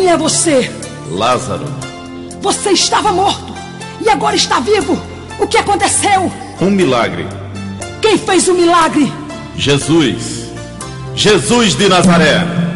Quem é você? Lázaro. Você estava morto e agora está vivo. O que aconteceu? Um milagre. Quem fez o milagre? Jesus. Jesus de Nazaré.